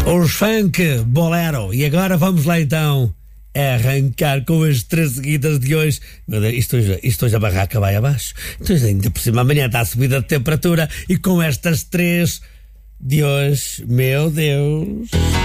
Os funk bolero. E agora vamos lá então arrancar com as 3 seguidas de hoje. Meu Deus, isto hoje a barraca vai abaixo. Então, ainda por cima, amanhã está a subida de temperatura. E com estas 3 de hoje, meu Deus.